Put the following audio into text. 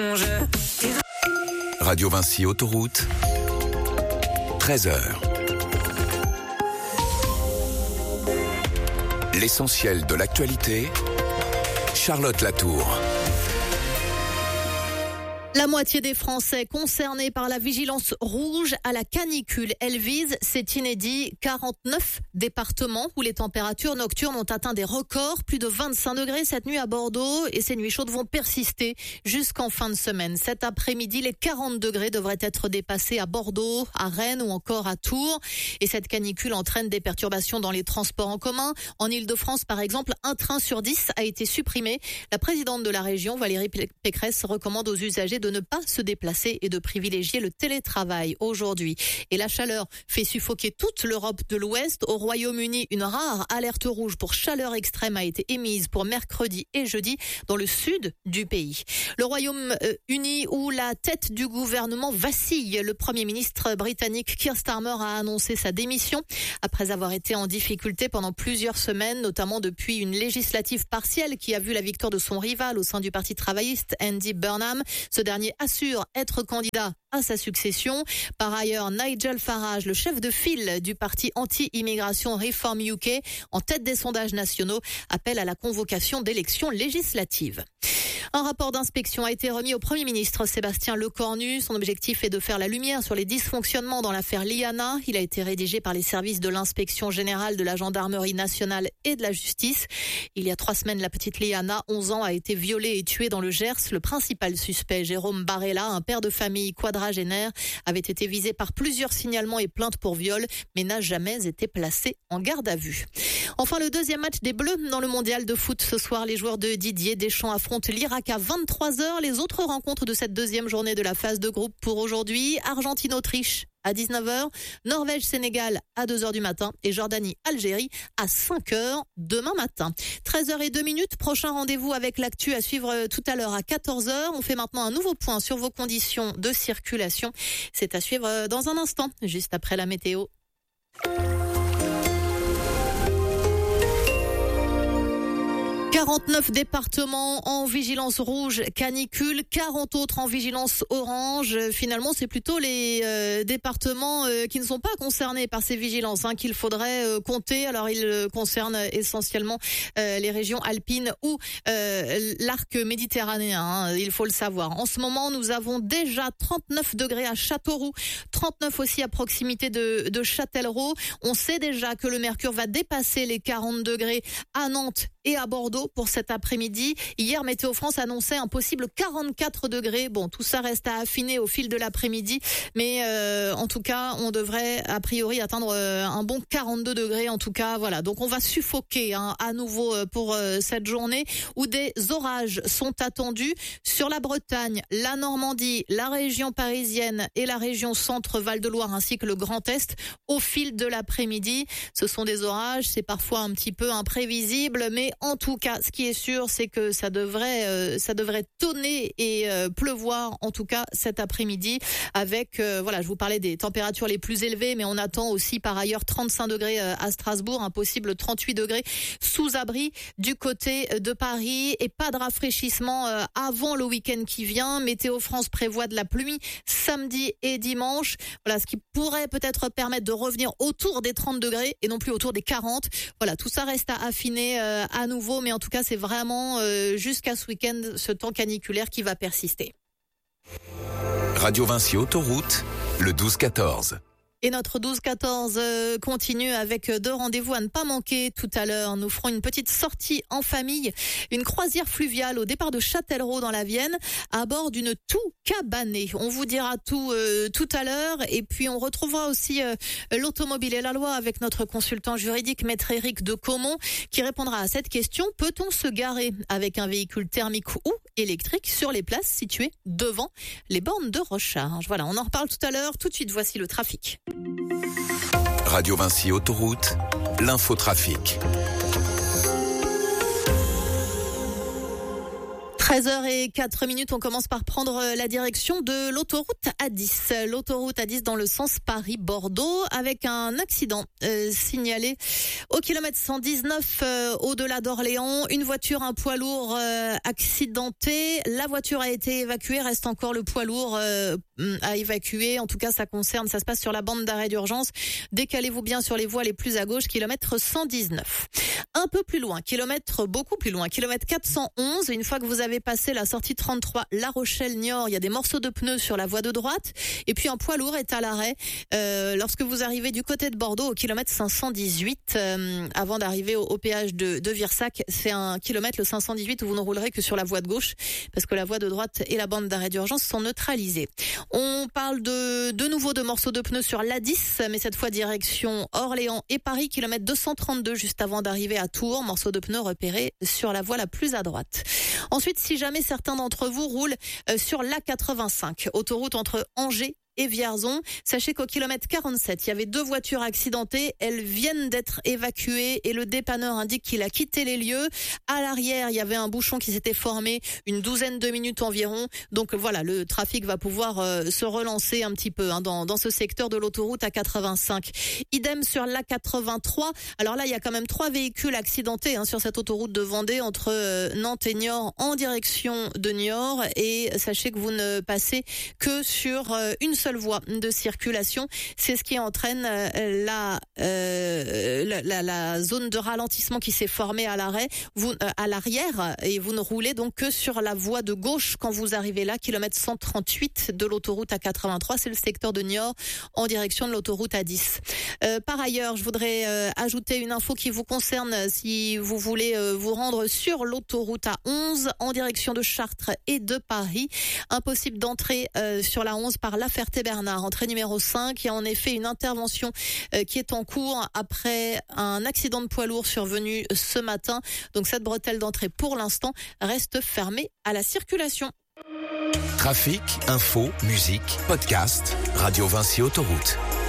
Radio Vinci Autoroute, 13h. L'essentiel de l'actualité, Charlotte Latour. La moitié des Français concernés par la vigilance rouge à la canicule. Elle vise, c'est inédit, 49 départements où les températures nocturnes ont atteint des records. Plus de 25 degrés cette nuit à Bordeaux et ces nuits chaudes vont persister jusqu'en fin de semaine. Cet après-midi, les 40 degrés devraient être dépassés à Bordeaux, à Rennes ou encore à Tours. Et cette canicule entraîne des perturbations dans les transports en commun. En Ile-de-France, par exemple, un train sur 10 a été supprimé. La présidente de la région, Valérie Pécresse, recommande aux usagers de ne pas se déplacer et de privilégier le télétravail aujourd'hui. Et la chaleur fait suffoquer toute l'Europe de l'Ouest. Au Royaume-Uni, une rare alerte rouge pour chaleur extrême a été émise pour mercredi et jeudi dans le sud du pays. Le Royaume-Uni où la tête du gouvernement vacille. Le Premier ministre britannique Keir Starmer a annoncé sa démission après avoir été en difficulté pendant plusieurs semaines, notamment depuis une législative partielle qui a vu la victoire de son rival au sein du Parti travailliste, Andy Burnham. Ce dernier assure être candidat à sa succession. Par ailleurs, Nigel Farage, le chef de file du parti anti-immigration Reform UK, en tête des sondages nationaux, appelle à la convocation d'élections législatives. Un rapport d'inspection a été remis au Premier ministre Sébastien Lecornu. Son objectif est de faire la lumière sur les dysfonctionnements dans l'affaire Liana. Il a été rédigé par les services de l'inspection générale de la gendarmerie nationale et de la justice. Il y a 3 semaines, la petite Liana, 11 ans, a été violée et tuée dans le Gers. Le principal suspect, Jérôme Barella, un père de famille quadragénaire, avait été visé par plusieurs signalements et plaintes pour viol, mais n'a jamais été placé en garde à vue. Enfin, le deuxième match des Bleus dans le mondial de foot. Ce soir, les joueurs de Didier Deschamps affrontent l'Irak à 23h. Les autres rencontres de cette deuxième journée de la phase de groupe pour aujourd'hui: Argentine-Autriche à 19h, Norvège-Sénégal à 2h du matin et Jordanie-Algérie à 5h demain matin. 13h02, prochain rendez-vous avec l'actu à suivre tout à l'heure à 14h. On fait maintenant un nouveau point sur vos conditions de circulation. C'est à suivre dans un instant, juste après la météo. 49 départements en vigilance rouge canicule, 40 autres en vigilance orange. Finalement, c'est plutôt les départements qui ne sont pas concernés par ces vigilances qu'il faudrait compter. Alors, ils concernent essentiellement les régions alpines ou l'arc méditerranéen, il faut le savoir. En ce moment, nous avons déjà 39 degrés à Châteauroux, 39 aussi à proximité de Châtellerault. On sait déjà que le mercure va dépasser les 40 degrés à Nantes et à Bordeaux pour cet après-midi. Hier, Météo France annonçait un possible 44 degrés. Bon, tout ça reste à affiner au fil de l'après-midi, mais en tout cas, on devrait a priori atteindre un bon 42 degrés. En tout cas, voilà. Donc, on va suffoquer à nouveau pour cette journée où des orages sont attendus sur la Bretagne, la Normandie, la région parisienne et la région Centre-Val-de-Loire ainsi que le Grand Est au fil de l'après-midi. Ce sont des orages, c'est parfois un petit peu imprévisible, mais en tout cas, ce qui est sûr, c'est que ça devrait tonner et pleuvoir, en tout cas cet après-midi, avec je vous parlais des températures les plus élevées, mais on attend aussi par ailleurs 35 degrés à Strasbourg, un possible 38 degrés sous abri du côté de Paris, et pas de rafraîchissement avant le week-end qui vient. Météo France prévoit de la pluie samedi et dimanche. Voilà, ce qui pourrait peut-être permettre de revenir autour des 30 degrés et non plus autour des 40. Voilà, tout ça reste à affiner à nouveau, mais en tout cas, c'est vraiment jusqu'à ce week-end, ce temps caniculaire qui va persister. Radio Vinci Autoroute, le 12-14. Et notre 12-14 continue avec 2 rendez-vous à ne pas manquer tout à l'heure. Nous ferons une petite sortie en famille, une croisière fluviale au départ de Châtellerault dans la Vienne, à bord d'une toux cabanée. On vous dira tout tout à l'heure, et puis on retrouvera aussi l'automobile et la loi avec notre consultant juridique, maître Éric de Caumont, qui répondra à cette question: peut-on se garer avec un véhicule thermique ou électrique sur les places situées devant les bornes de recharge? Voilà, on en reparle tout à l'heure. Tout de suite, voici le trafic. Radio Vinci Autoroute, l'infotrafic. 13h04, on commence par prendre la direction de l'autoroute A10. L'autoroute A10 dans le sens Paris-Bordeaux avec un accident signalé au kilomètre 119 au-delà d'Orléans. Une voiture, un poids lourd accidenté. La voiture a été évacuée, reste encore le poids lourd à évacuer. En tout cas, ça se passe sur la bande d'arrêt d'urgence. Décalez-vous bien sur les voies les plus à gauche, kilomètre 119. Un peu plus loin, beaucoup plus loin, kilomètre 411. Une fois que vous avez passé la sortie 33 La Rochelle-Niort, il y a des morceaux de pneus sur la voie de droite. Et puis un poids lourd est à l'arrêt lorsque vous arrivez du côté de Bordeaux au kilomètre 518 avant d'arriver au péage de Virsac. C'est un kilomètre, le 518, où vous ne roulerez que sur la voie de gauche parce que la voie de droite et la bande d'arrêt d'urgence sont neutralisées. On parle de nouveau de morceaux de pneus sur l'A10, mais cette fois direction Orléans et Paris, kilomètre 232 juste avant d'arriver à Tours. Morceaux de pneus repérés sur la voie la plus à droite. Ensuite, si jamais certains d'entre vous roulent sur l'A85, autoroute entre Angers et Vierzon, sachez qu'au kilomètre 47, il y avait 2 voitures accidentées. Elles viennent d'être évacuées et le dépanneur indique qu'il a quitté les lieux. À l'arrière, il y avait un bouchon qui s'était formé, une douzaine de minutes environ. Donc voilà, le trafic va pouvoir se relancer un petit peu dans ce secteur de l'autoroute A85. Idem sur l'A83. Alors là, il y a quand même 3 véhicules accidentés sur cette autoroute de Vendée entre Nantes et Niort en direction de Niort. Et sachez que vous ne passez que sur une seule voie de circulation. C'est ce qui entraîne la zone de ralentissement qui s'est formée à l'arrêt, à l'arrière, et vous ne roulez donc que sur la voie de gauche quand vous arrivez là, kilomètre 138 de l'autoroute A83. C'est le secteur de Niort en direction de l'autoroute A10. Par ailleurs, je voudrais ajouter une info qui vous concerne si vous voulez vous rendre sur l'autoroute A11 en direction de Chartres et de Paris. Impossible d'entrer sur la 11 par La Ferté-Bernard, entrée numéro 5. Il y a en effet une intervention qui est en cours après un accident de poids lourd survenu ce matin. Donc cette bretelle d'entrée pour l'instant reste fermée à la circulation. Trafic, info, musique, podcast, Radio Vinci Autoroute.